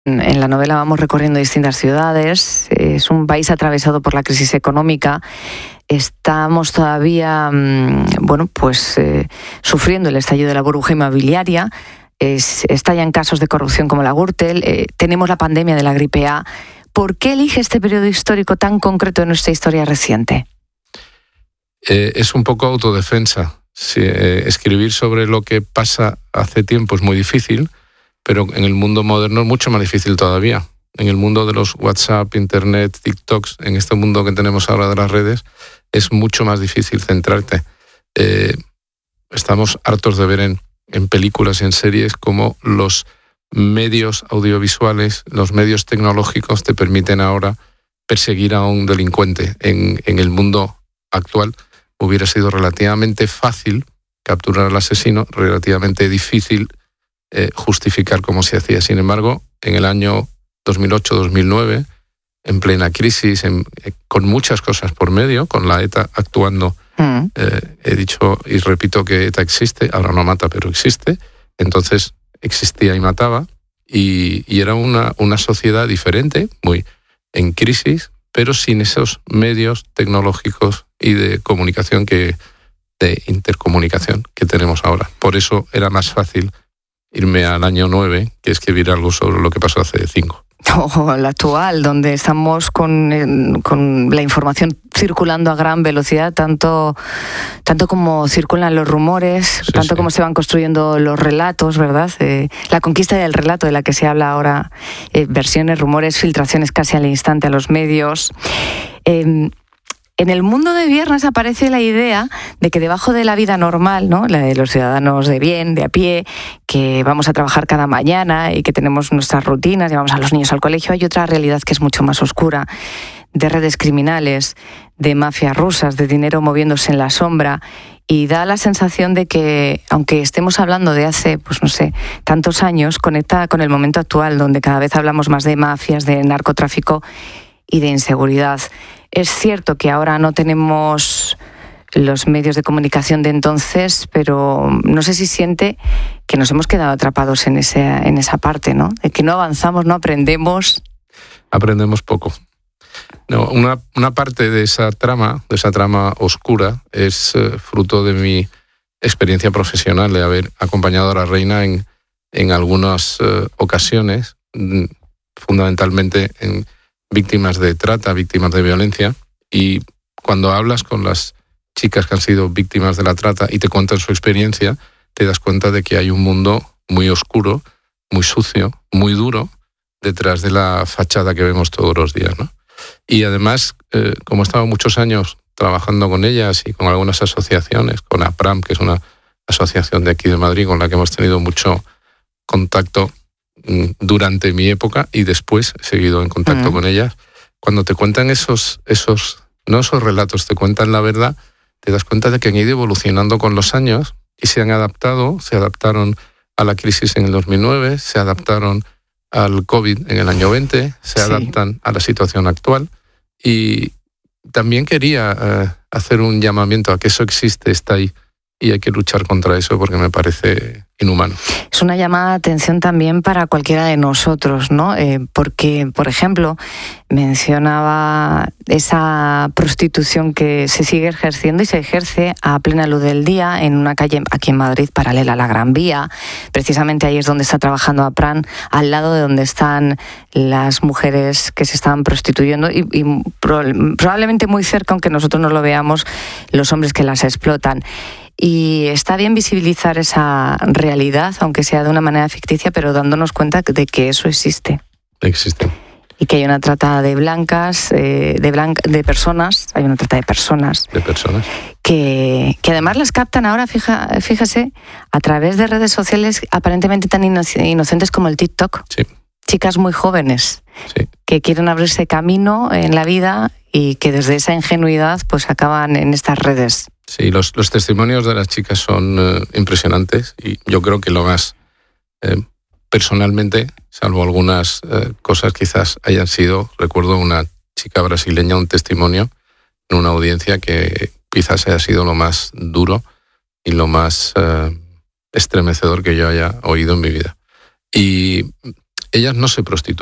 En la novela vamos recorriendo distintas ciudades. Es un país atravesado por la crisis económica. Estamos todavía, sufriendo el estallido de la burbuja inmobiliaria. Estallan casos de corrupción como la Gürtel. Tenemos la pandemia de la gripe A. ¿Por qué elige este periodo histórico tan concreto de nuestra historia reciente? Es un poco autodefensa. Sí, escribir sobre lo que pasa hace tiempo es muy difícil, pero en el mundo moderno es mucho más difícil todavía. En el mundo de los WhatsApp, Internet, TikToks, en este mundo que tenemos ahora de las redes, es mucho más difícil centrarte. Estamos hartos de ver en películas y en series cómo los medios audiovisuales, los medios tecnológicos te permiten ahora perseguir a un delincuente. En el mundo actual hubiera sido relativamente fácil capturar al asesino, relativamente difícil justificar cómo se hacía. Sin embargo, en el año 2008-2009, en plena crisis, con muchas cosas por medio, con la ETA actuando, he dicho y repito que ETA existe, ahora no mata, pero existe, entonces existía y mataba, y era una sociedad diferente, muy en crisis, pero sin esos medios tecnológicos y de comunicación de intercomunicación que tenemos ahora. Por eso era más fácil irme al año 9 que escribir algo sobre lo que pasó hace 5. O la actual, donde estamos con la información circulando a gran velocidad, tanto como circulan los rumores, sí, tanto como se van construyendo los relatos, ¿verdad? La conquista del relato de la que se habla ahora, versiones, rumores, filtraciones casi al instante a los medios. En el mundo de Viernes aparece la idea de que debajo de la vida normal, ¿no?, la de los ciudadanos de bien, de a pie, que vamos a trabajar cada mañana y que tenemos nuestras rutinas, llevamos a los niños al colegio, hay otra realidad que es mucho más oscura, de redes criminales, de mafias rusas, de dinero moviéndose en la sombra, y da la sensación de que, aunque estemos hablando de hace, tantos años, conecta con el momento actual, donde cada vez hablamos más de mafias, de narcotráfico y de inseguridad. Es cierto que ahora no tenemos los medios de comunicación de entonces, pero no sé si siente que nos hemos quedado atrapados en esa parte, ¿no? De que no avanzamos, no aprendemos. Aprendemos poco. No, una parte de esa trama oscura, es fruto de mi experiencia profesional, de haber acompañado a la reina en algunas ocasiones, fundamentalmente en víctimas de trata, víctimas de violencia, y cuando hablas con las chicas que han sido víctimas de la trata y te cuentan su experiencia, te das cuenta de que hay un mundo muy oscuro, muy sucio, muy duro, detrás de la fachada que vemos todos los días, ¿no? Y además, como he estado muchos años trabajando con ellas y con algunas asociaciones, con APRAM, que es una asociación de aquí de Madrid con la que hemos tenido mucho contacto durante mi época y después he seguido en contacto con ellas, cuando te cuentan esos relatos, te cuentan la verdad, te das cuenta de que han ido evolucionando con los años y se adaptaron a la crisis en el 2009, se adaptaron al COVID en el año 20, se adaptan a la situación actual, y también quería hacer un llamamiento a que eso existe, está ahí, y hay que luchar contra eso porque me parece inhumano. Es una llamada de atención también para cualquiera de nosotros, ¿no? Porque, por ejemplo, mencionaba esa prostitución que se sigue ejerciendo y se ejerce a plena luz del día en una calle aquí en Madrid paralela a la Gran Vía. Precisamente ahí es donde está trabajando APRAN, al lado de donde están las mujeres que se están prostituyendo y probablemente muy cerca, aunque nosotros no lo veamos, los hombres que las explotan. Y está bien visibilizar esa realidad, aunque sea de una manera ficticia, pero dándonos cuenta de que eso existe. Existe. Y que hay una trata de blancas, de personas, hay una trata de personas. De personas. Que además las captan ahora, fíjese, a través de redes sociales aparentemente tan inocentes como el TikTok. Sí. Chicas muy jóvenes, sí, que quieren abrirse camino en la vida y que desde esa ingenuidad pues acaban en estas redes. Sí, los testimonios de las chicas son impresionantes, y yo creo que lo más, personalmente, salvo algunas cosas quizás hayan sido, recuerdo una chica brasileña, un testimonio en una audiencia que quizás haya sido lo más duro y lo más estremecedor que yo haya oído en mi vida. Y ellas no se prostituyen.